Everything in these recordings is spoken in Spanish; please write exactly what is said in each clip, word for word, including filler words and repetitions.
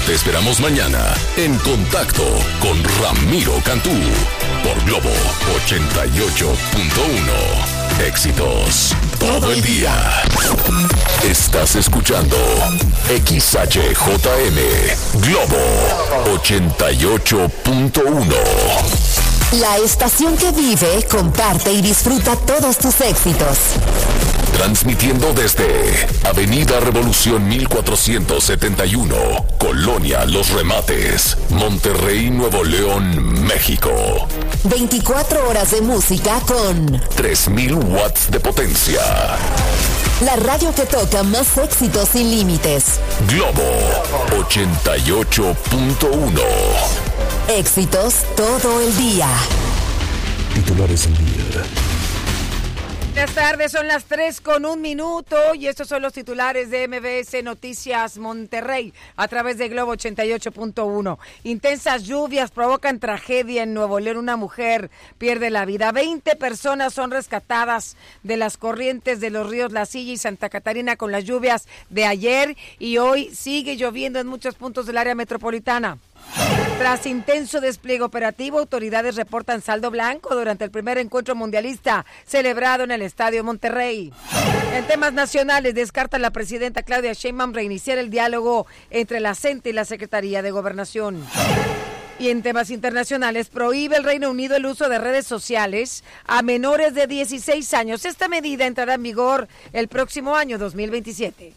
te esperamos mañana en Contacto con Ramiro Cantú por Globo ochenta y ocho punto uno. Éxitos todo el día. Estás escuchando X H J M Globo ochenta y ocho punto uno. La estación que vive, comparte y disfruta todos tus éxitos. Transmitiendo desde Avenida Revolución mil cuatrocientos setenta y uno, Colonia Los Remates, Monterrey, Nuevo León, México. veinticuatro horas de música con tres mil watts de potencia. La radio que toca más éxitos sin límites. Globo ochenta y ocho punto uno. Éxitos todo el día. Titulares del día. Buenas tardes, son las tres con un minuto y estos son los titulares de M B S Noticias Monterrey a través de Globo ochenta y ocho punto uno. Intensas lluvias provocan tragedia en Nuevo León. Una mujer pierde la vida. veinte personas son rescatadas de las corrientes de los ríos La Silla y Santa Catarina con las lluvias de ayer y hoy sigue lloviendo en muchos puntos del área metropolitana. Tras intenso despliegue operativo, autoridades reportan saldo blanco durante el primer encuentro mundialista celebrado en el Estadio Monterrey. En temas nacionales, descarta la presidenta Claudia Sheinbaum reiniciar el diálogo entre la CENTE y la Secretaría de Gobernación. Y en temas internacionales, prohíbe el Reino Unido el uso de redes sociales a menores de dieciséis años. Esta medida entrará en vigor el próximo año dos mil veintisiete.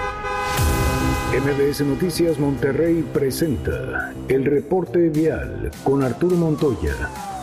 M B S Noticias Monterrey presenta el reporte vial con Arturo Montoya.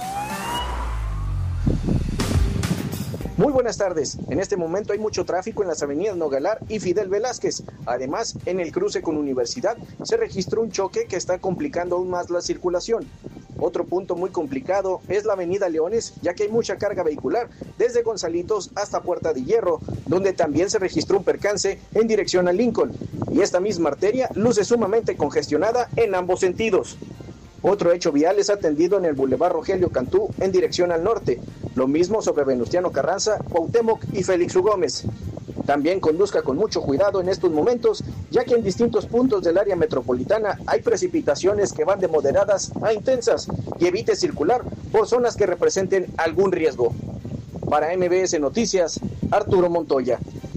Muy buenas tardes. En este momento hay mucho tráfico en las avenidas Nogalar y Fidel Velázquez. Además, en el cruce con Universidad se registró un choque que está complicando aún más la circulación. Otro punto muy complicado es la avenida Leones, ya que hay mucha carga vehicular desde Gonzalitos hasta Puerta de Hierro, donde también se registró un percance en dirección a Lincoln. Y esta misma arteria luce sumamente congestionada en ambos sentidos. Otro hecho vial es atendido en el Boulevard Rogelio Cantú en dirección al norte. Lo mismo sobre Venustiano Carranza, Cuauhtémoc y Félix U. Gómez. También conduzca con mucho cuidado en estos momentos, ya que en distintos puntos del área metropolitana hay precipitaciones que van de moderadas a intensas y evite circular por zonas que representen algún riesgo. Para M B S Noticias, Arturo Montoya.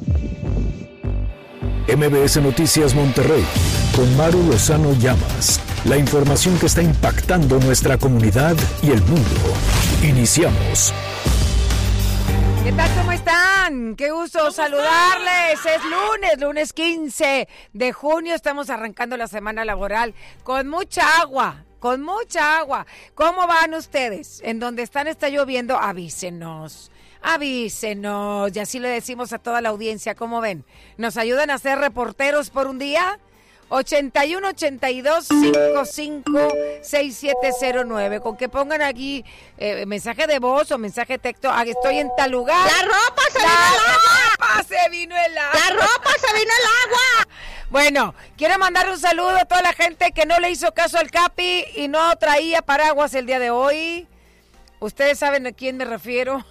M B S Noticias Monterrey, con Maru Lozano Llamas. La información que está impactando nuestra comunidad y el mundo. Iniciamos. ¿Qué tal? ¿Cómo están? Qué gusto saludarles. Es lunes, lunes quince de junio. Estamos arrancando la semana laboral con mucha agua, con mucha agua. ¿Cómo van ustedes? En donde están está lloviendo, avísenos. Avísenos. Y así le decimos a toda la audiencia, ¿cómo ven? ¿Nos ayudan a ser reporteros por un día? ochenta y uno, ochenta y dos, cincuenta y cinco, sesenta y siete cero nueve. Con que pongan aquí eh, mensaje de voz o mensaje de texto. Ah, estoy en tal lugar. ¡La ropa se la vino el agua! ¡La ropa se vino el agua! ¡La ropa se vino el agua! Bueno, quiero mandar un saludo a toda la gente que no le hizo caso al Capi y no traía paraguas el día de hoy. ¿Ustedes saben a quién me refiero?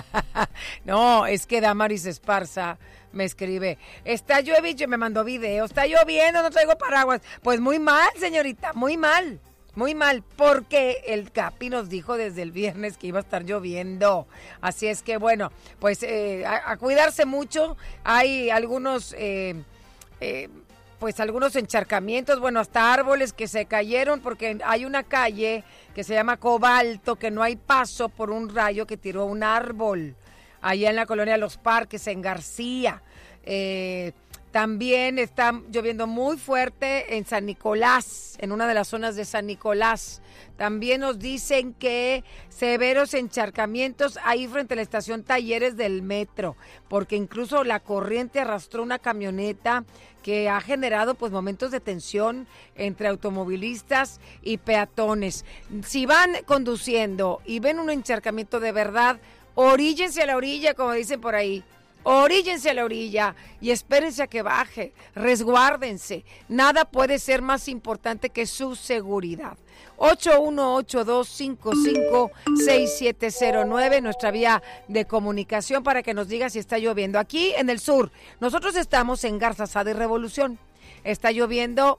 No, es que Damaris Esparza me escribe, está lloviendo, me mandó video, está lloviendo, no traigo paraguas. Pues muy mal, señorita, muy mal, muy mal, porque el Capi nos dijo desde el viernes que iba a estar lloviendo. Así es que bueno, pues eh, a, a cuidarse mucho. Hay algunos, eh, eh, pues algunos encharcamientos, bueno, hasta árboles que se cayeron porque hay una calle que se llama Cobalto, que no hay paso por un rayo que tiró un árbol. Allá en la colonia Los Parques, en García. Eh, también está lloviendo muy fuerte en San Nicolás, en una de las zonas de San Nicolás. También nos dicen que severos encharcamientos ahí frente a la estación Talleres del metro, porque incluso la corriente arrastró una camioneta que ha generado pues momentos de tensión entre automovilistas y peatones. Si van conduciendo y ven un encharcamiento de verdad, oríllense a la orilla, como dicen por ahí. Oríllense a la orilla y espérense a que baje. Resguárdense. Nada puede ser más importante que su seguridad. ocho uno ocho, dos cinco cinco, seis siete cero nueve, nuestra vía de comunicación para que nos diga si está lloviendo. Aquí en el sur, nosotros estamos en Garza Sada y Revolución. Está lloviendo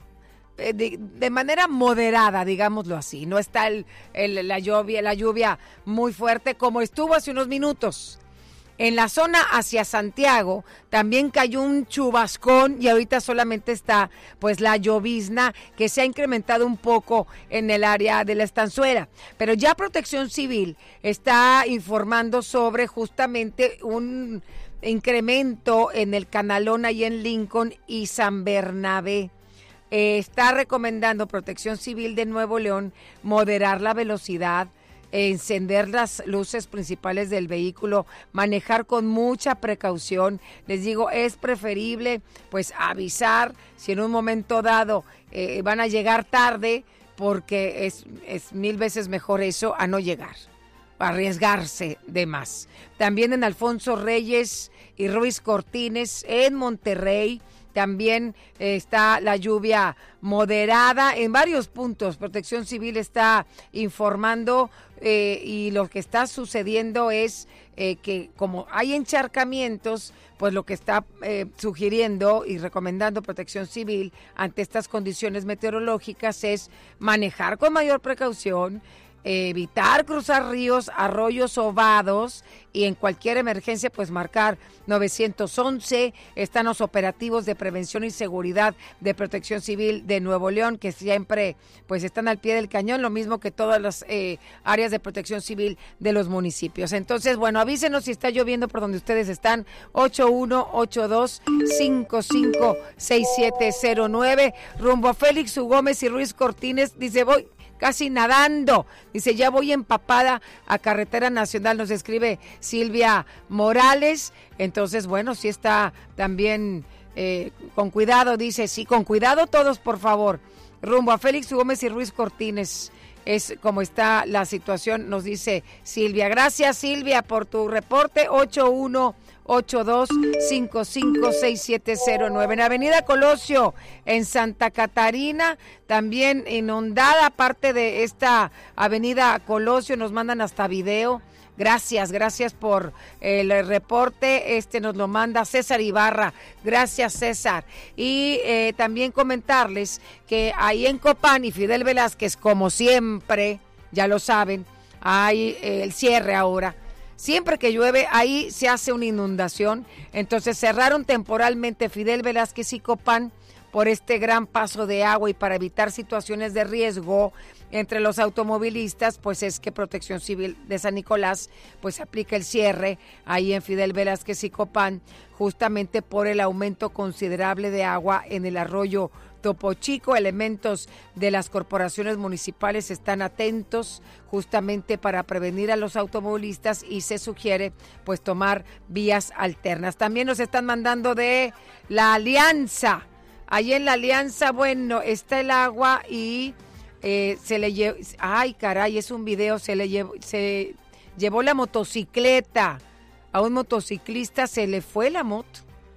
eh, de, de manera moderada, digámoslo así. No está el, el, la lluvia, la lluvia muy fuerte como estuvo hace unos minutos. En la zona hacia Santiago también cayó un chubascón y ahorita solamente está pues la llovizna que se ha incrementado un poco en el área de la Estanzuela. Pero ya Protección Civil está informando sobre justamente un incremento en el Canalón ahí en Lincoln y San Bernabé. Eh, está recomendando Protección Civil de Nuevo León moderar la velocidad, encender las luces principales del vehículo, manejar con mucha precaución. Les digo, es preferible pues avisar si en un momento dado eh, van a llegar tarde, porque es, es mil veces mejor eso a no llegar, arriesgarse de más. También en Alfonso Reyes y Ruiz Cortines en Monterrey también eh, está la lluvia moderada en varios puntos. Protección Civil está informando eh, y lo que está sucediendo es eh, que como hay encharcamientos, pues lo que está eh, sugiriendo y recomendando Protección Civil ante estas condiciones meteorológicas es manejar con mayor precaución, evitar cruzar ríos, arroyos o vados, y en cualquier emergencia pues marcar nueve once. Están los operativos de prevención y seguridad de Protección Civil de Nuevo León, que siempre pues están al pie del cañón, lo mismo que todas las eh, áreas de Protección Civil de los municipios. Entonces, bueno, avísenos si está lloviendo por donde ustedes están. Ocho uno ocho dos cinco cinco seis siete cero nueve. Rumbo a Félix U. Gómez y Ruiz Cortines, dice, voy casi nadando. Dice, ya voy empapada a Carretera Nacional, nos escribe Silvia Morales. Entonces, bueno, sí está también eh, con cuidado, dice, sí, con cuidado todos, por favor. Rumbo a Félix Gómez y Ruiz Cortines es como está la situación, nos dice Silvia. Gracias, Silvia, por tu reporte. Ocho uno ocho dos cinco cinco seis siete cero nueve. En Avenida Colosio, en Santa Catarina, también inundada, parte de esta Avenida Colosio, nos mandan hasta video. Gracias, gracias por el reporte. Este nos lo manda César Ibarra. Gracias, César. Y eh, también comentarles que ahí en Copán y Fidel Velázquez, como siempre, ya lo saben, hay eh, el cierre ahora. Siempre que llueve, ahí se hace una inundación. Entonces cerraron temporalmente Fidel Velázquez y Copán por este gran paso de agua, y para evitar situaciones de riesgo entre los automovilistas, pues es que Protección Civil de San Nicolás pues aplica el cierre ahí en Fidel Velázquez y Copán, justamente por el aumento considerable de agua en el arroyo Topo Chico. Elementos de las corporaciones municipales están atentos justamente para prevenir a los automovilistas, y se sugiere pues tomar vías alternas. También nos están mandando de La Alianza. Allí en La Alianza, bueno, está el agua y eh, se le llevó, ay caray, es un video, se le llevó, se llevó la motocicleta. A un motociclista se le fue la moto.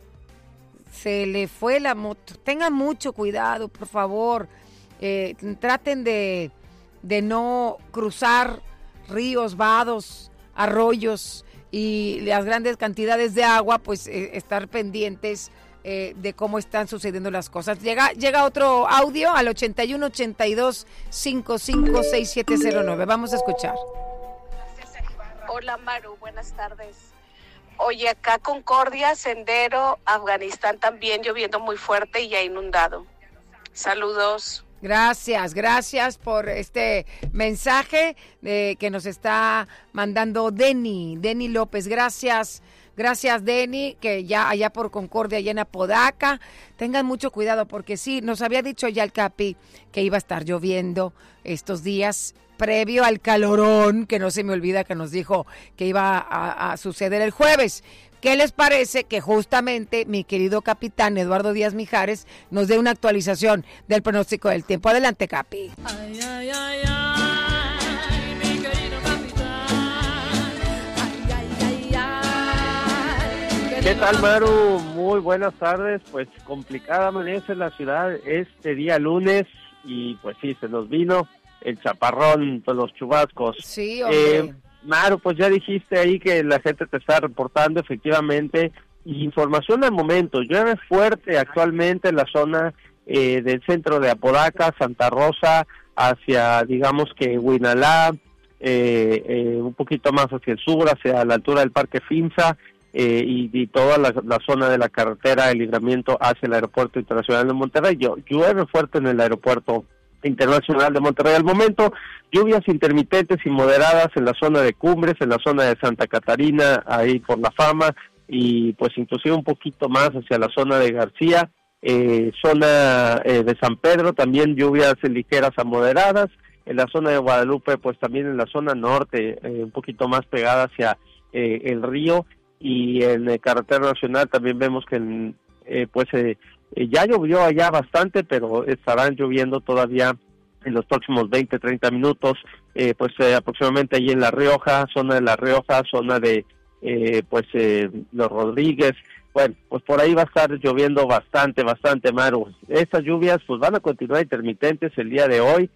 Se le fue la moto. Tengan mucho cuidado, por favor. Eh, traten de, de no cruzar ríos, vados, arroyos y las grandes cantidades de agua, pues eh, estar pendientes eh, de cómo están sucediendo las cosas. Llega, llega otro audio al ochenta y uno ochenta y dos cincuenta y cinco sesenta y siete cero nueve. Vamos a escuchar. Hola, Maru, buenas tardes. Oye, acá Concordia, Sendero, Afganistán también lloviendo muy fuerte y ya inundado. Saludos. Gracias, gracias por este mensaje eh, que nos está mandando Deni, Deni López. Gracias, gracias Deni, que ya allá por Concordia, allá en Apodaca, tengan mucho cuidado porque sí, nos había dicho ya el Capi que iba a estar lloviendo estos días, previo al calorón, que no se me olvida que nos dijo que iba a, a suceder el jueves. ¿Qué les parece que justamente mi querido capitán Eduardo Díaz Mijares nos dé una actualización del pronóstico del tiempo? Adelante, Capi. Ay, ay, ay, ay, mi querido capitán. Ay, ay, ay, ay. ¿Qué tal, Maru? Muy buenas tardes. Pues complicada amanece la ciudad este día lunes y pues sí, se nos vino el chaparrón, pues los chubascos. Sí, hombre. Eh, Maru, pues ya dijiste ahí que la gente te está reportando efectivamente información al momento. Llueve fuerte actualmente en la zona eh, del centro de Apodaca, Santa Rosa, hacia, digamos que Huinalá, eh, eh, un poquito más hacia el sur, hacia la altura del Parque Finza, eh, y, y toda la, la zona de la carretera de libramiento hacia el Aeropuerto Internacional de Monterrey. Yo, llueve fuerte en el Aeropuerto Internacional de Monterrey al momento, lluvias intermitentes y moderadas en la zona de Cumbres, en la zona de Santa Catarina, ahí por La Fama, y pues inclusive un poquito más hacia la zona de García, eh, zona eh, de San Pedro, también lluvias ligeras a moderadas, en la zona de Guadalupe, pues también en la zona norte, eh, un poquito más pegada hacia eh, el río, y en eh, carretera nacional también vemos que en, eh, pues eh, eh, ya llovió allá bastante, pero estarán lloviendo todavía en los próximos veinte, treinta minutos, eh, pues eh, aproximadamente allí en La Rioja, zona de La Rioja, zona de eh, pues eh, Los Rodríguez. Bueno, pues por ahí va a estar lloviendo bastante, bastante, Maru. Estas lluvias pues van a continuar intermitentes el día de hoy,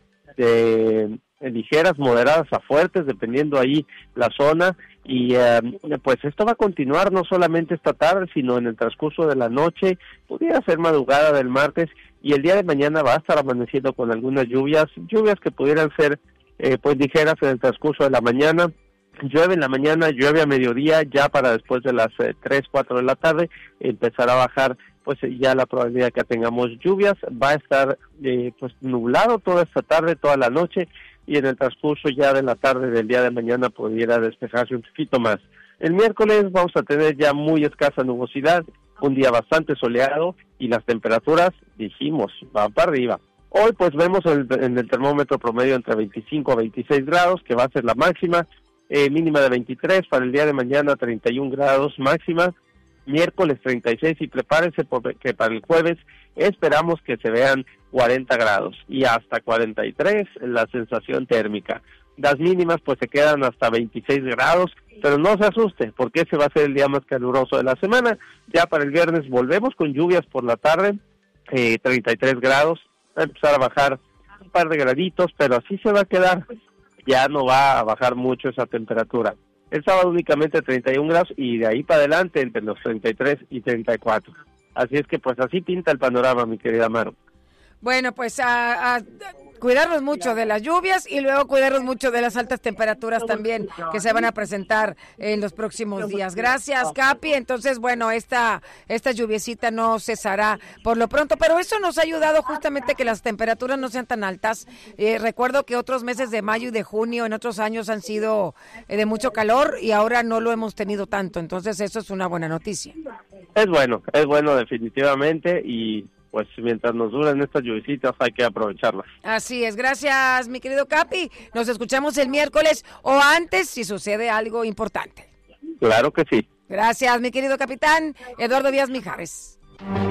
de eh, ligeras, moderadas a fuertes, dependiendo ahí la zona, y eh, pues esto va a continuar no solamente esta tarde, sino en el transcurso de la noche, pudiera ser madrugada del martes, y el día de mañana va a estar amaneciendo con algunas lluvias, lluvias que pudieran ser eh, pues ligeras en el transcurso de la mañana. Llueve en la mañana, llueve a mediodía, ya para después de las eh, tres, cuatro de la tarde empezará a bajar pues ya la probabilidad que tengamos lluvias. Va a estar eh, pues nublado toda esta tarde, toda la noche, y en el transcurso ya de la tarde del día de mañana pudiera despejarse un poquito más. El miércoles vamos a tener ya muy escasa nubosidad, un día bastante soleado, y las temperaturas, dijimos, van para arriba. Hoy pues vemos el, en el termómetro promedio entre veinticinco a veintiséis grados, que va a ser la máxima, eh, mínima de veintitrés, para el día de mañana treinta y un grados máxima, miércoles treinta y seis, y prepárense porque para el jueves esperamos que se vean cuarenta grados y hasta cuarenta y tres la sensación térmica. Las mínimas pues se quedan hasta veintiséis grados, pero no se asuste porque ese va a ser el día más caluroso de la semana. Ya para el viernes volvemos con lluvias por la tarde, eh, treinta y tres grados, va a empezar a bajar un par de graditos, pero así se va a quedar, ya no va a bajar mucho esa temperatura. El sábado únicamente treinta y un grados, y de ahí para adelante entre los treinta y tres y treinta y cuatro. Así es que pues así pinta el panorama, mi querida Maru. Bueno, pues a, a cuidarnos mucho de las lluvias y luego cuidarnos mucho de las altas temperaturas también que se van a presentar en los próximos días. Gracias, Capi. Entonces, bueno, esta esta lluviecita no cesará por lo pronto, pero eso nos ha ayudado justamente que las temperaturas no sean tan altas. Eh, recuerdo que otros meses de mayo y de junio en otros años han sido eh, de mucho calor y ahora no lo hemos tenido tanto. Entonces, eso es una buena noticia. Es bueno, es bueno definitivamente, y pues mientras nos duran estas lluviecitas hay que aprovecharlas. Así es, gracias mi querido Capi, nos escuchamos el miércoles o antes si sucede algo importante. Claro que sí. Gracias mi querido capitán Eduardo Díaz Mijares.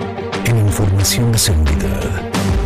En información de seguridad.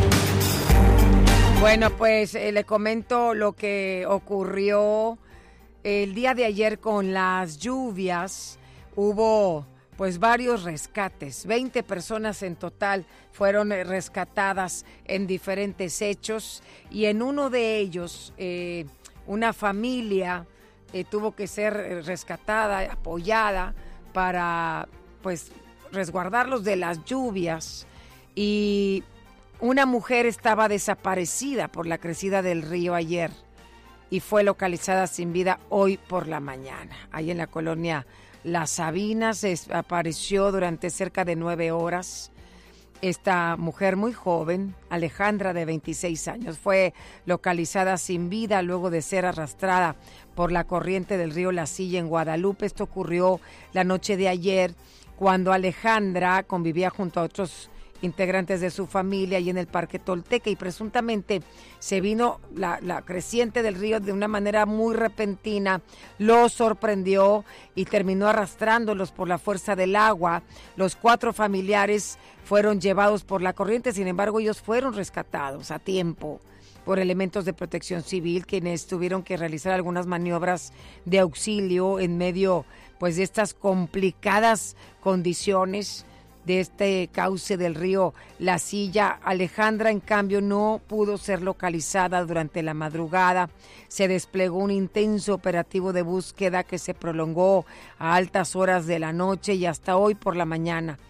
Bueno, pues eh, le comento lo que ocurrió el día de ayer con las lluvias. Hubo pues varios rescates, veinte personas en total fueron rescatadas en diferentes hechos, y en uno de ellos eh, una familia eh, tuvo que ser rescatada, apoyada para pues resguardarlos de las lluvias, y una mujer estaba desaparecida por la crecida del río ayer y fue localizada sin vida hoy por la mañana, ahí en la colonia Las Sabinas. Apareció durante cerca de nueve horas. Esta mujer muy joven, Alejandra, de veintiséis años, fue localizada sin vida luego de ser arrastrada por la corriente del río La Silla en Guadalupe. Esto ocurrió la noche de ayer, cuando Alejandra convivía junto a otros integrantes de su familia y en el Parque Tolteca, y presuntamente se vino la, la creciente del río de una manera muy repentina, los sorprendió y terminó arrastrándolos por la fuerza del agua. Los cuatro familiares fueron llevados por la corriente, sin embargo ellos fueron rescatados a tiempo por elementos de protección civil, quienes tuvieron que realizar algunas maniobras de auxilio en medio pues de estas complicadas condiciones de este cauce del río La Silla. Alejandra, en cambio, no pudo ser localizada durante la madrugada. Se desplegó un intenso operativo de búsqueda que se prolongó a altas horas de la noche y hasta hoy por la mañana.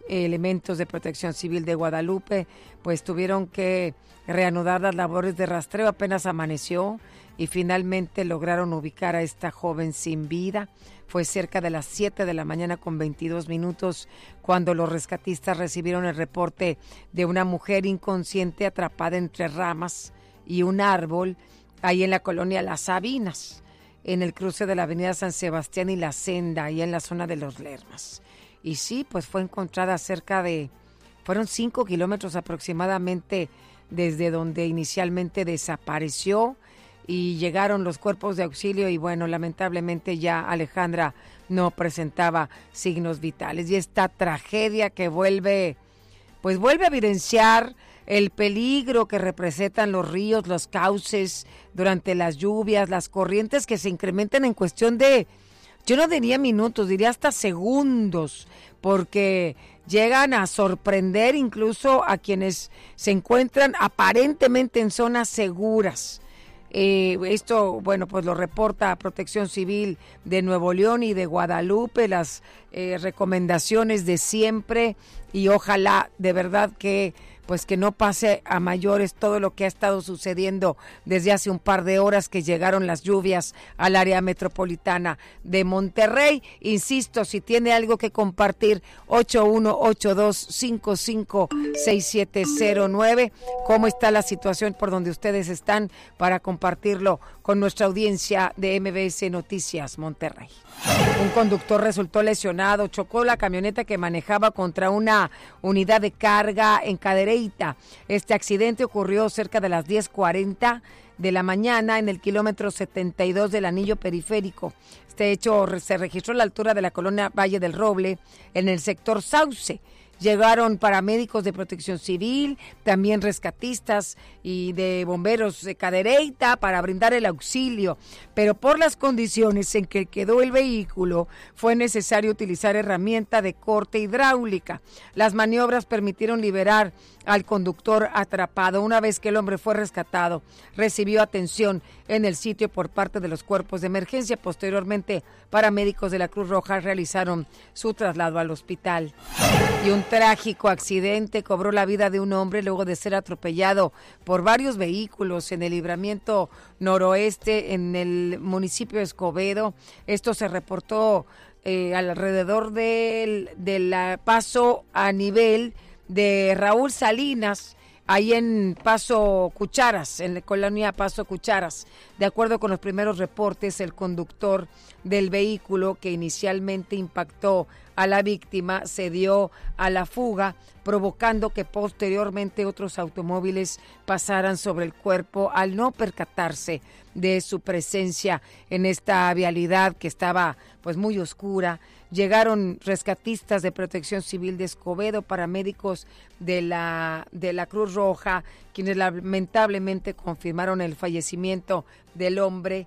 elementos de Protección Civil de Guadalupe pues tuvieron que reanudar las labores de rastreo, apenas amaneció y finalmente lograron ubicar a esta joven sin vida. Fue cerca de las siete de la mañana con veintidós minutos cuando los rescatistas recibieron el reporte de una mujer inconsciente atrapada entre ramas y un árbol ahí en la colonia Las Sabinas, en el cruce de la avenida San Sebastián y La Senda, ahí en la zona de Los Lermas. Y sí, pues fue encontrada cerca de, fueron cinco kilómetros aproximadamente desde donde inicialmente desapareció, y llegaron los cuerpos de auxilio y bueno, lamentablemente ya Alejandra no presentaba signos vitales. Y esta tragedia que vuelve, pues vuelve a evidenciar el peligro que representan los ríos, los cauces durante las lluvias, las corrientes que se incrementan en cuestión de, yo no diría minutos, diría hasta segundos, porque llegan a sorprender incluso a quienes se encuentran aparentemente en zonas seguras. Eh, esto, bueno, pues lo reporta Protección Civil de Nuevo León y de Guadalupe, las eh, recomendaciones de siempre, y ojalá de verdad que pues que no pase a mayores todo lo que ha estado sucediendo desde hace un par de horas que llegaron las lluvias al área metropolitana de Monterrey. Insisto, si tiene algo que compartir, ocho uno ocho dos, cinco cinco seis siete cero nueve, cómo está la situación por donde ustedes están para compartirlo con nuestra audiencia de M B S Noticias Monterrey. Un conductor resultó lesionado, chocó la camioneta que manejaba contra una unidad de carga en Cadereyta. Este accidente ocurrió cerca de las diez cuarenta de la mañana en el kilómetro setenta y dos del anillo periférico. Este hecho se registró a la altura de la colonia Valle del Roble, en el sector Sauce. Llegaron paramédicos de Protección Civil, también rescatistas y de bomberos de Cadereyta para brindar el auxilio, pero por las condiciones en que quedó el vehículo fue necesario utilizar herramienta de corte hidráulica. Las maniobras permitieron liberar al conductor atrapado. Una vez que el hombre fue rescatado, recibió atención en el sitio por parte de los cuerpos de emergencia. Posteriormente, paramédicos de la Cruz Roja realizaron su traslado al hospital. Y un trágico accidente cobró la vida de un hombre luego de ser atropellado por varios vehículos en el libramiento noroeste en el municipio de Escobedo. Esto se reportó eh, alrededor del, del paso a nivel de Raúl Salinas, ahí en Paso Cucharas, en la colonia Paso Cucharas. De acuerdo con los primeros reportes, el conductor del vehículo que inicialmente impactó a la víctima se dio a la fuga, provocando que posteriormente otros automóviles pasaran sobre el cuerpo al no percatarse de su presencia en esta vialidad que estaba pues muy oscura. Llegaron rescatistas de Protección Civil de Escobedo, paramédicos de la, de la Cruz Roja, quienes lamentablemente confirmaron el fallecimiento del hombre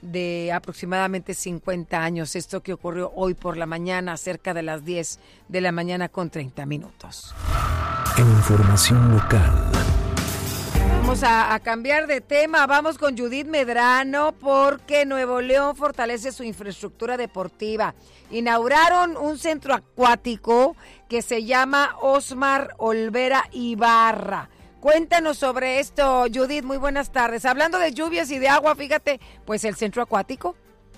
de aproximadamente cincuenta años. Esto que ocurrió hoy por la mañana, cerca de las diez de la mañana con treinta minutos. En información local. Vamos a, a cambiar de tema, vamos con Judith Medrano porque Nuevo León fortalece su infraestructura deportiva. Inauguraron un centro acuático que se llama Osmar Olvera Ibarra. Cuéntanos sobre esto, Judith, muy buenas tardes. Hablando de lluvias y de agua, fíjate, pues el centro acuático.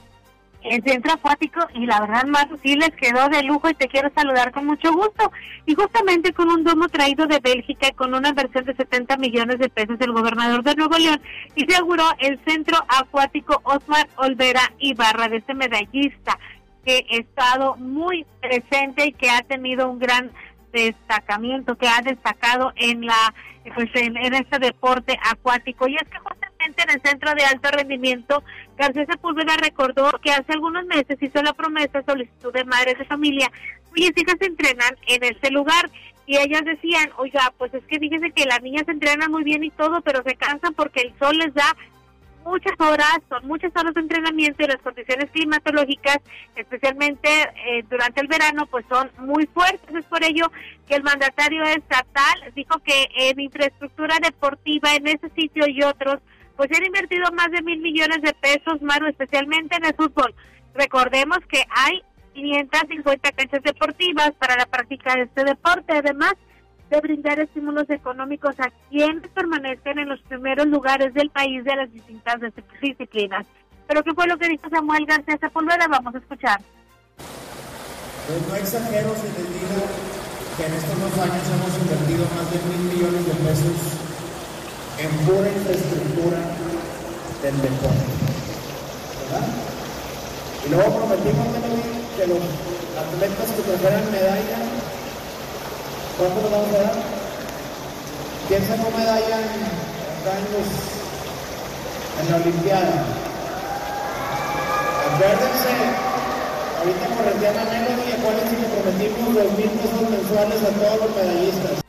El centro acuático, y la verdad, Maru, sí les quedó de lujo y te quiero saludar con mucho gusto. Y justamente con un domo traído de Bélgica, con una inversión de setenta millones de pesos, el gobernador de Nuevo León inauguró el centro acuático Osmar Olvera Ibarra, de este medallista que ha estado muy presente y que ha tenido un gran destacamiento, que ha destacado en la pues en, en este deporte acuático. Y es que justamente en el centro de alto rendimiento, García Sepúlveda recordó que hace algunos meses hizo la promesa, solicitud de madres de familia cuyas hijas se entrenan en este lugar, y ellas decían, oiga, pues es que fíjese que las niñas se entrenan muy bien y todo, pero se cansan porque el sol les da muchas horas, son muchas horas de entrenamiento, y las condiciones climatológicas, especialmente eh, durante el verano, pues son muy fuertes. Es por ello que el mandatario estatal dijo que en infraestructura deportiva en ese sitio y otros, pues se han invertido más de mil millones de pesos, Maru, especialmente en el fútbol. Recordemos que hay quinientas cincuenta canchas deportivas para la práctica de este deporte, además de brindar estímulos económicos a quienes permanecen en los primeros lugares del país de las distintas disciplinas. Pero ¿qué fue lo que dijo Samuel García Sepúlveda? Vamos a escuchar. Pues no exagero si les digo que en estos dos años hemos invertido más de mil millones de pesos en pura infraestructura del deporte, ¿verdad? Y luego prometimos que los atletas que trajeran medalla, ¿cuánto nos vamos a dar? ¿Quién sacó medalla en, acá en, los, en la Olimpiada? Acuérdense, ahorita corretean a Melody y acuérdense que prometimos dos mil pesos mensuales a todos los medallistas.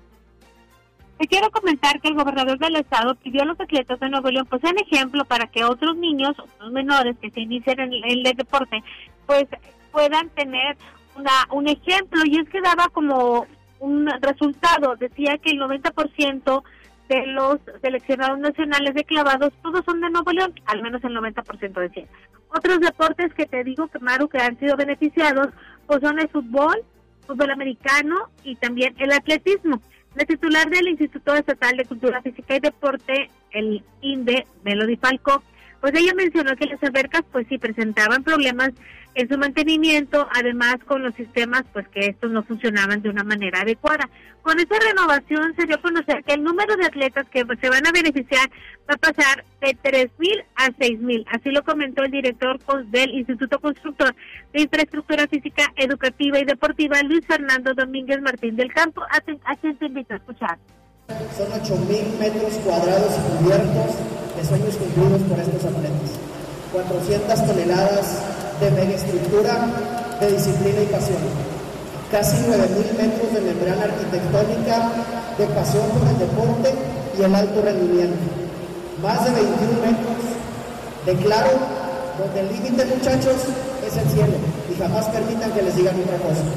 Te quiero comentar que el gobernador del estado pidió a los atletas de Nuevo León pues sean ejemplo para que otros niños, otros menores que se inician en, en el deporte, pues puedan tener una un ejemplo. Y es que daba como un resultado, decía que el noventa por ciento de los seleccionados nacionales de clavados, todos son de Nuevo León, al menos el noventa por ciento decía. Otros deportes que te digo, que Maru, que han sido beneficiados, pues son el fútbol, fútbol americano y también el atletismo. La titular del Instituto Estatal de Cultura Física y Deporte, el INDE, Melody Falcó, pues ella mencionó que las albercas pues sí presentaban problemas en su mantenimiento, además con los sistemas pues que estos no funcionaban de una manera adecuada. Con esta renovación se dio a conocer que el número de atletas que pues, se van a beneficiar va a pasar de tres mil a seis mil, así lo comentó el director del Instituto Constructor de Infraestructura Física, Educativa y Deportiva, Luis Fernando Domínguez Martín del Campo, a, te, a quien te invito a escuchar. Son ocho mil metros cuadrados cubiertos de sueños cumplidos por estos atletas. cuatrocientas toneladas de megaestructura, de disciplina y pasión. Casi nueve mil metros de membrana arquitectónica, de pasión por el deporte y el alto rendimiento. Más de veintiún metros de claro, donde el límite, muchachos, es el cielo. Y jamás permitan que les digan otra cosa.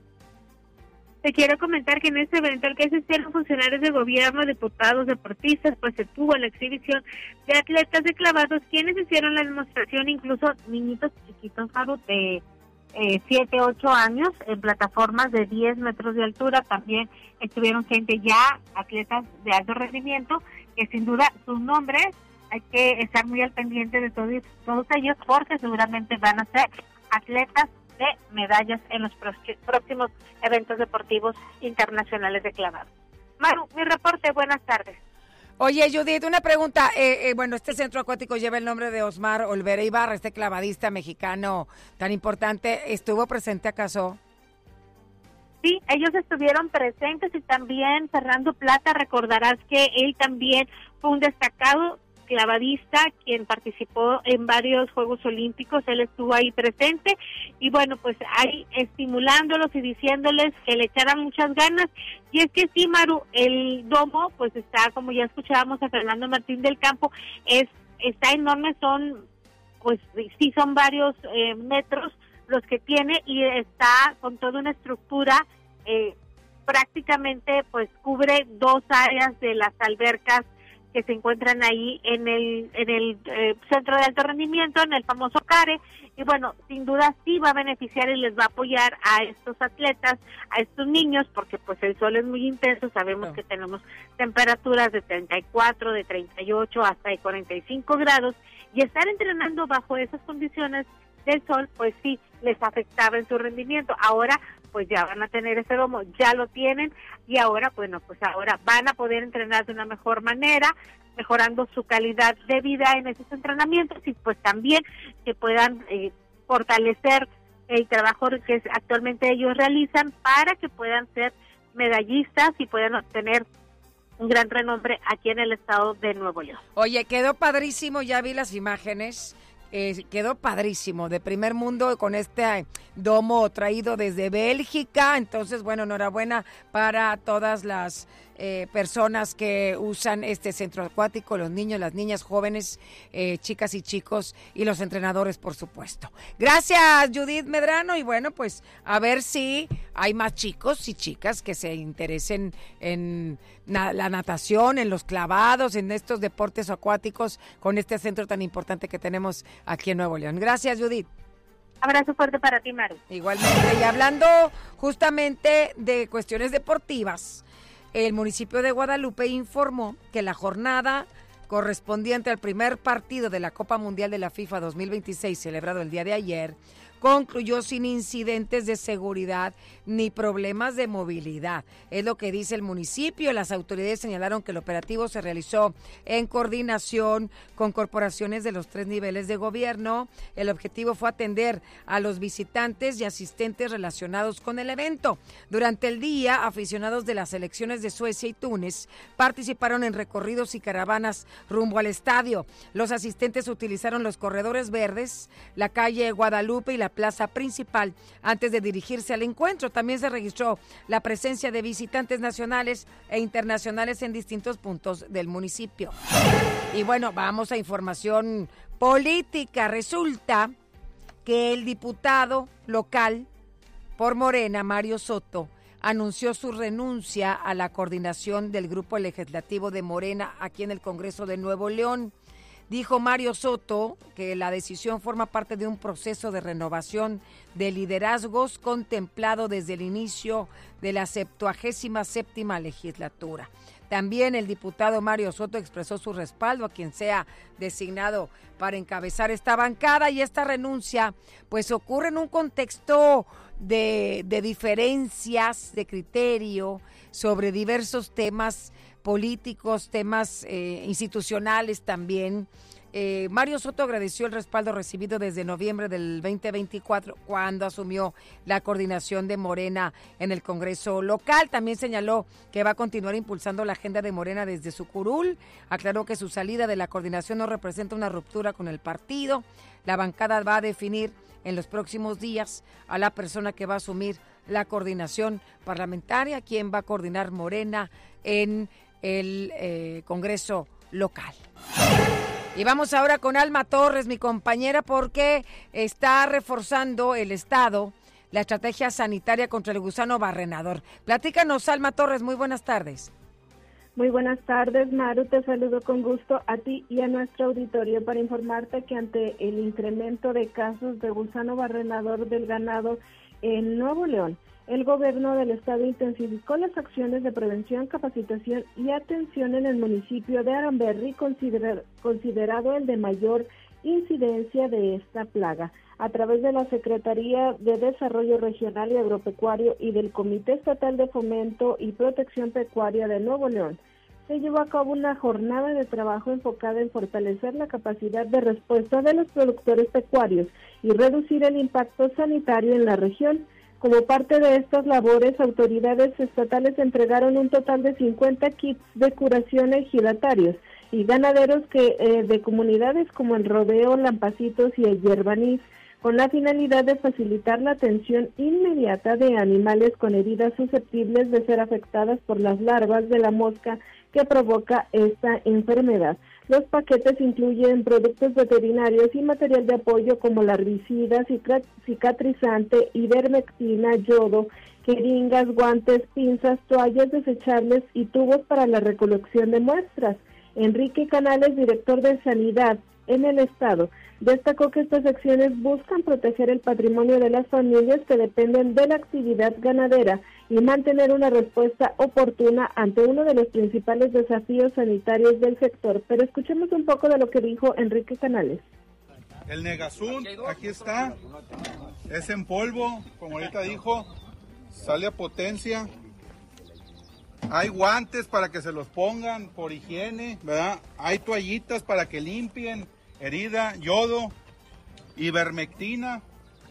Te quiero comentar que en este evento al que asistieron funcionarios de gobierno, diputados, deportistas, pues se tuvo la exhibición de atletas de clavados, quienes hicieron la demostración, incluso niñitos chiquitos, de eh, siete, ocho años, en plataformas de diez metros de altura. También estuvieron gente ya, atletas de alto rendimiento, que sin duda sus nombres hay que estar muy al pendiente de todos, todos ellos, porque seguramente van a ser atletas de medallas en los próximos eventos deportivos internacionales de clavado. Maru, mi reporte, buenas tardes. Oye, Judith, una pregunta. Eh, eh, bueno, este centro acuático lleva el nombre de Osmar Olvera Ibarra, este clavadista mexicano tan importante. ¿Estuvo presente acaso? Sí, ellos estuvieron presentes y también Fernando Plata, recordarás que él también fue un destacado clavadista, quien participó en varios Juegos Olímpicos, él estuvo ahí presente y bueno, pues ahí estimulándolos y diciéndoles que le echaran muchas ganas. Y es que sí, Maru, el domo pues está, como ya escuchábamos a Fernando Martín del Campo, es está enorme, son pues sí son varios eh, metros los que tiene y está con toda una estructura, eh, prácticamente pues cubre dos áreas de las albercas que se encuentran ahí en el en el eh, centro de alto rendimiento, en el famoso CARE, y bueno, sin duda sí va a beneficiar y les va a apoyar a estos atletas, a estos niños, porque pues el sol es muy intenso, sabemos no. que tenemos temperaturas de treinta y cuatro, de treinta y ocho hasta de cuarenta y cinco grados, y estar entrenando bajo esas condiciones del sol, pues sí, les afectaba en su rendimiento. Ahora pues ya van a tener ese domo, ya lo tienen, y ahora, bueno, pues ahora van a poder entrenar de una mejor manera, mejorando su calidad de vida en esos entrenamientos, y pues también que puedan eh, fortalecer el trabajo que actualmente ellos realizan para que puedan ser medallistas y puedan obtener un gran renombre aquí en el estado de Nuevo León. Oye, quedó padrísimo, ya vi las imágenes. Eh, quedó padrísimo, de primer mundo, con este domo traído desde Bélgica. Entonces, bueno, enhorabuena para todas las eh, personas que usan este centro acuático, los niños, las niñas, jóvenes, eh, chicas y chicos, y los entrenadores, por supuesto. Gracias, Judith Medrano, y bueno, pues a ver si hay más chicos y chicas que se interesen en na- la natación, en los clavados, en estos deportes acuáticos, con este centro tan importante que tenemos aquí en Nuevo León. Gracias, Judith. Abrazo fuerte para ti, Maru. Igualmente, y hablando justamente de cuestiones deportivas, el municipio de Guadalupe informó que la jornada correspondiente al primer partido de la Copa Mundial de la FIFA dos mil veintiséis, celebrado el día de ayer, concluyó sin incidentes de seguridad ni problemas de movilidad. Es lo que dice el municipio. Las autoridades señalaron que el operativo se realizó en coordinación con corporaciones de los tres niveles de gobierno. El objetivo fue atender a los visitantes y asistentes relacionados con el evento. Durante el día, aficionados de las selecciones de Suecia y Túnez participaron en recorridos y caravanas rumbo al estadio. Los asistentes utilizaron los corredores verdes, la calle Guadalupe y la plaza principal antes de dirigirse al encuentro. También se registró la presencia de visitantes nacionales e internacionales en distintos puntos del municipio. Y bueno, vamos a información política. Resulta que el diputado local por Morena, Mario Soto, anunció su renuncia a la coordinación del grupo legislativo de Morena aquí en el Congreso de Nuevo León. Dijo Mario Soto que la decisión forma parte de un proceso de renovación de liderazgos contemplado desde el inicio de la septuagésima séptima legislatura. También el diputado Mario Soto expresó su respaldo a quien sea designado para encabezar esta bancada, y esta renuncia pues ocurre en un contexto de, de diferencias de criterio sobre diversos temas políticos, temas eh, institucionales también. Eh, Mario Soto agradeció el respaldo recibido desde noviembre del veinte veinticuatro, cuando asumió la coordinación de Morena en el Congreso local. También señaló que va a continuar impulsando la agenda de Morena desde su curul. Aclaró que su salida de la coordinación no representa una ruptura con el partido. La bancada va a definir en los próximos días a la persona que va a asumir la coordinación parlamentaria, quien va a coordinar Morena en el eh, Congreso local. Y vamos ahora con Alma Torres, mi compañera, porque está reforzando el Estado la estrategia sanitaria contra el gusano barrenador. Platícanos, Alma Torres, muy buenas tardes. Muy buenas tardes, Maru, te saludo con gusto a ti y a nuestro auditorio para informarte que ante el incremento de casos de gusano barrenador del ganado en Nuevo León, el gobierno del estado intensificó las acciones de prevención, capacitación y atención en el municipio de Aramberri, considerar, considerado el de mayor incidencia de esta plaga. A través de la Secretaría de Desarrollo Regional y Agropecuario y del Comité Estatal de Fomento y Protección Pecuaria de Nuevo León, se llevó a cabo una jornada de trabajo enfocada en fortalecer la capacidad de respuesta de los productores pecuarios y reducir el impacto sanitario en la región. Como parte de estas labores, autoridades estatales entregaron un total de cincuenta kits de curación a ejidatarios y ganaderos que eh, de comunidades como el Rodeo, Lampacitos y el Yerbanís, con la finalidad de facilitar la atención inmediata de animales con heridas susceptibles de ser afectadas por las larvas de la mosca que provoca esta enfermedad. Los paquetes incluyen productos veterinarios y material de apoyo como larvicida, cicatrizante, ivermectina, yodo, jeringas, guantes, pinzas, toallas desechables y tubos para la recolección de muestras. Enrique Canales, director de Sanidad en el estado, destacó que estas acciones buscan proteger el patrimonio de las familias que dependen de la actividad ganadera y mantener una respuesta oportuna ante uno de los principales desafíos sanitarios del sector. Pero escuchemos un poco de lo que dijo Enrique Canales. El Negasunt, aquí está, es en polvo, como ahorita dijo, sale a potencia. Hay guantes para que se los pongan por higiene, ¿verdad? Hay toallitas para que limpien herida, yodo, ivermectina,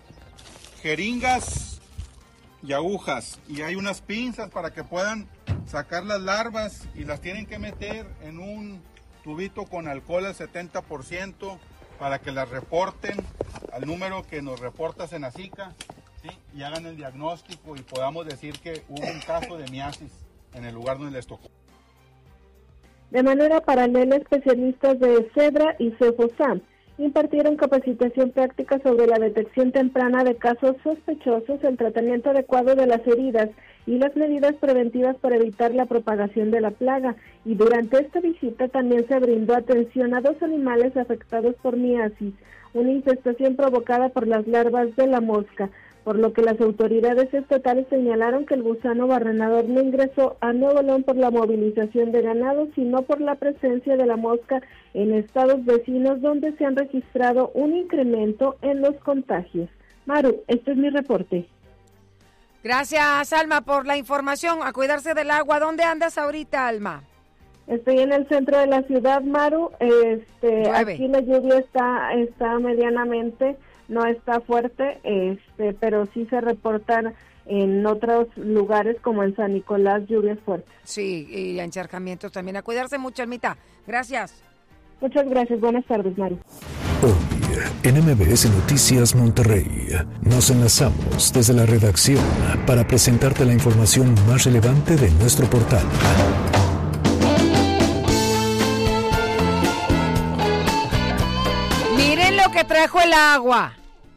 jeringas y agujas. Y hay unas pinzas para que puedan sacar las larvas y las tienen que meter en un tubito con alcohol al setenta por ciento para que las reporten al número que nos reporta Senacica, ¿sí? Y hagan el diagnóstico y podamos decir que hubo un caso de miasis en el lugar donde les tocó. De manera paralela, especialistas de Cedra y Cefosam impartieron capacitación práctica sobre la detección temprana de casos sospechosos, el tratamiento adecuado de las heridas y las medidas preventivas para evitar la propagación de la plaga. Y durante esta visita también se brindó atención a dos animales afectados por miasis, una infestación provocada por las larvas de la mosca, por lo que las autoridades estatales señalaron que el gusano barrenador no ingresó a Nuevo León por la movilización de ganado, sino por la presencia de la mosca en estados vecinos donde se han registrado un incremento en los contagios. Maru, este es mi reporte. Gracias, Alma, por la información. A cuidarse del agua. ¿Dónde andas ahorita, Alma? Estoy en el centro de la ciudad, Maru. Este, aquí la lluvia está, está medianamente, no está fuerte, este, pero sí se reportan en otros lugares como en San Nicolás lluvias fuertes. Sí, y encharcamientos también. A cuidarse mucho, Almita. Gracias. Muchas gracias. Buenas tardes, Maru. Hoy, en M B S Noticias Monterrey, nos enlazamos desde la redacción para presentarte la información más relevante de nuestro portal. Miren lo que trajo el agua.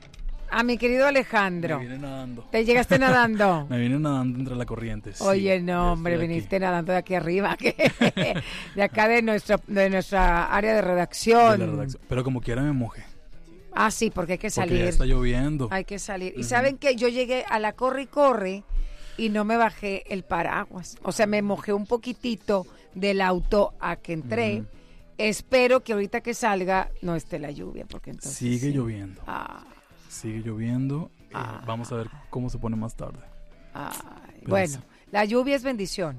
A mi querido Alejandro. Me vine nadando. ¿Te llegaste nadando? Me vine nadando entre la corriente. Sí. Oye, no, hombre, viniste aquí. nadando de aquí arriba, que de acá de nuestra, de nuestra área de redacción. de la redacción. Pero como quiera me mojé. Ah, sí, porque hay que salir. Porque ya está lloviendo. Hay que salir. Uh-huh. Y saben que yo llegué a la corre y corre y no me bajé el paraguas. O sea, me mojé un poquitito del auto a que entré. Uh-huh. Espero que ahorita que salga no esté la lluvia, porque entonces sigue sí. lloviendo. Ah. Sigue lloviendo. Ah. Eh, vamos a ver cómo se pone más tarde. Ay, bueno, sí. La lluvia es bendición.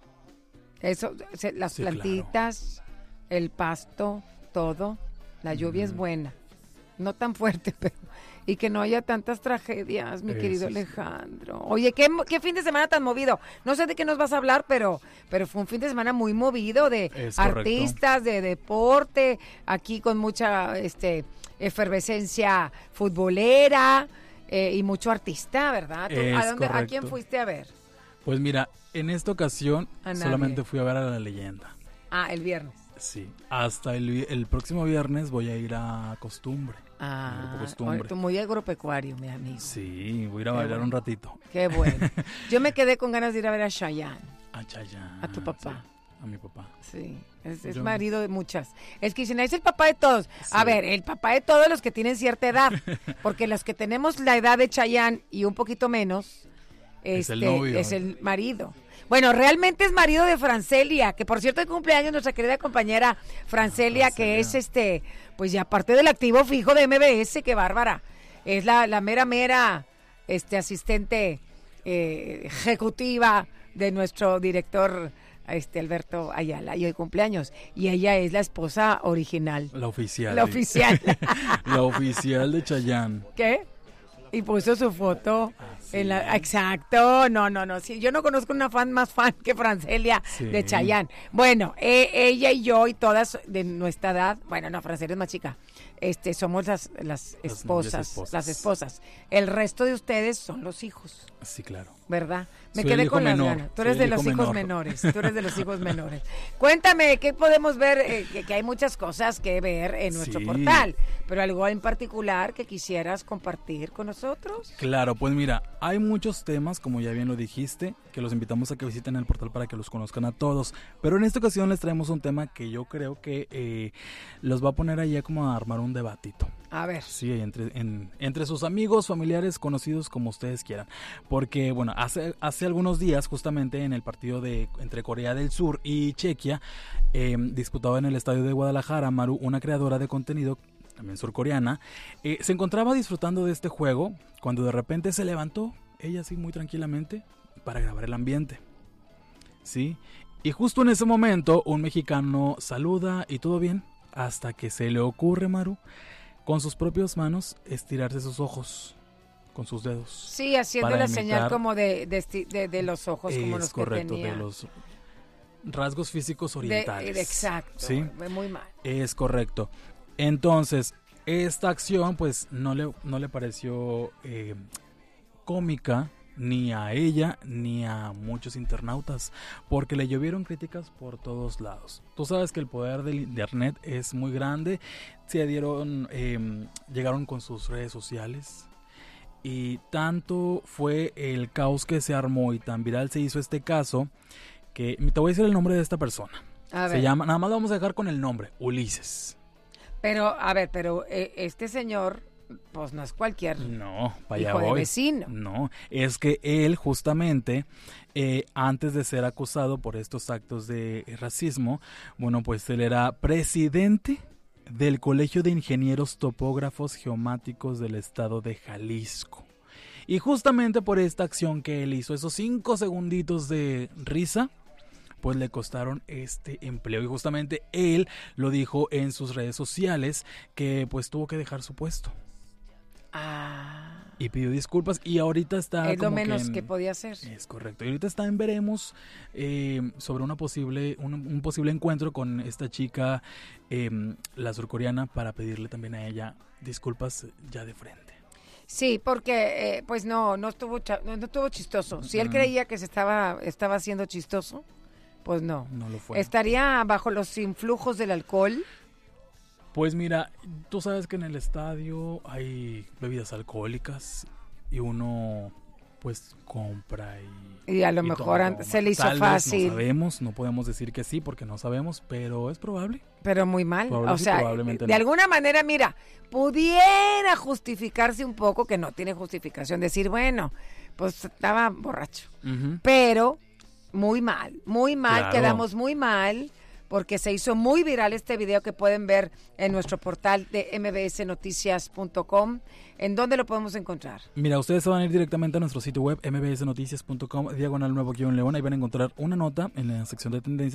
Eso, se, las sí, plantitas, claro. El pasto, todo. La lluvia mm. es buena. No tan fuerte, pero... Y que no haya tantas tragedias, mi Eso querido sí. Alejandro. Oye, ¿qué, ¿qué fin de semana tan movido? No sé de qué nos vas a hablar, pero pero fue un fin de semana muy movido de es artistas, correcto. de deporte, aquí con mucha este efervescencia futbolera eh, y mucho artista, ¿verdad? ¿Tú, es ¿a, dónde, correcto. ¿A quién fuiste a ver? Pues mira, en esta ocasión solamente fui a ver a La Leyenda. Ah, el viernes. Sí, hasta el, el próximo viernes voy a ir a Costumbre. Ah, Costumbre. Tú muy agropecuario, mi amigo. Sí, voy a ir a Qué bailar bueno. un ratito. Qué bueno. Yo me quedé con ganas de ir a ver a Chayanne. A Chayanne. A tu papá. Sí, a mi papá. Sí, es, es Yo... marido de muchas. Es que dicen, es el papá de todos. Sí. A ver, el papá de todos los que tienen cierta edad. Porque los que tenemos la edad de Chayanne y un poquito menos, es, este, el, novio. es el marido. Bueno, realmente es marido de Francelia, que por cierto, el cumpleaños nuestra querida compañera Francelia, Francelia, que es este, pues ya parte del activo fijo de M B S, qué bárbara. Es la, la mera, mera este, asistente eh, ejecutiva de nuestro director este Alberto Ayala, y hoy cumpleaños. Y ella es la esposa original. La oficial. La oficial. La oficial de Chayanne. ¿Qué? Y puso su foto ah, sí. en la... Exacto, no, no, no, sí, yo no conozco una fan más fan que Francelia sí. de Chayanne. Bueno, eh, ella y yo y todas de nuestra edad, bueno, no, Francelia es más chica, este, somos las, las esposas, las esposas, las esposas. El resto de ustedes son los hijos. Sí, claro. ¿Verdad? Me Soy quedé hijo con las menor. ganas. Tú eres Soy de los hijos menor. menores. Tú eres de los hijos menores. Cuéntame, ¿qué podemos ver? Eh, que, que hay muchas cosas que ver en nuestro sí. portal, pero algo en particular que quisieras compartir con nosotros. Claro, pues mira, hay muchos temas, como ya bien lo dijiste, que los invitamos a que visiten el portal para que los conozcan a todos. Pero en esta ocasión les traemos un tema que yo creo que eh, los va a poner ahí como a armar un debatito. A ver. Sí, entre, en, entre sus amigos, familiares, conocidos, como ustedes quieran. Porque, bueno, hace, hace algunos días, justamente en el partido de entre Corea del Sur y Chequia, eh, disputado en el estadio de Guadalajara, Maru, una creadora de contenido, también surcoreana, eh, se encontraba disfrutando de este juego cuando de repente se levantó, ella así muy tranquilamente, para grabar el ambiente. Sí, y justo en ese momento, un mexicano saluda y todo bien, hasta que se le ocurre, Maru, con sus propias manos, estirarse sus ojos con sus dedos. Sí, haciendo la señal como de, de, de, de los ojos, como los correcto, que tenía. de los rasgos físicos orientales. De, de, exacto, ¿sí? Muy mal. Es correcto. Entonces, esta acción, pues, no le, no le pareció eh, cómica ni a ella ni a muchos internautas, porque le llovieron críticas por todos lados. Tú sabes que el poder del internet es muy grande. Se dieron, eh, llegaron con sus redes sociales, y tanto fue el caos que se armó y tan viral se hizo este caso, que te voy a decir el nombre de esta persona. A Se ver. llama, nada más lo vamos a dejar con el nombre, Ulises. Pero, a ver, pero eh, este señor, pues no es cualquier No, para allá hijo de voy. vecino. No, es que él justamente, eh, antes de ser acusado por estos actos de racismo, bueno, pues él era presidente del Colegio de Ingenieros Topógrafos Geomáticos del estado de Jalisco. Y justamente por esta acción que él hizo, esos cinco segunditos de risa, pues le costaron este empleo. Y justamente él lo dijo en sus redes sociales, que pues tuvo que dejar su puesto. Ah. Y pidió disculpas, y ahorita está Es lo como menos que, en- que podía hacer. Es correcto. Y ahorita está en veremos eh, sobre una posible un, un posible encuentro con esta chica, eh, la surcoreana, para pedirle también a ella disculpas ya de frente. Sí, porque eh, pues no, no estuvo, cha- no, no estuvo chistoso. Si él Ujú. creía que se estaba, estaba haciendo chistoso, pues no. No lo fue. Estaría bajo los influjos del alcohol. Pues mira, tú sabes que en el estadio hay bebidas alcohólicas y uno pues compra y... Y a lo y mejor toma, an- toma. se le hizo Tal vez, fácil. no sabemos, no podemos decir que sí porque no sabemos, pero es probable. Pero muy mal. Probable O sí, sea, probablemente de no. alguna manera, mira, pudiera justificarse un poco, que no tiene justificación, decir, bueno, pues estaba borracho. Ujú. Pero muy mal, muy mal, Claro. quedamos muy mal, porque se hizo muy viral este video que pueden ver en nuestro portal de m b s noticias punto com. ¿En dónde lo podemos encontrar? Mira, ustedes se van a ir directamente a nuestro sitio web m b s noticias punto com, diagonal nuevo guión león. Ahí van a encontrar una nota en la sección de tendencias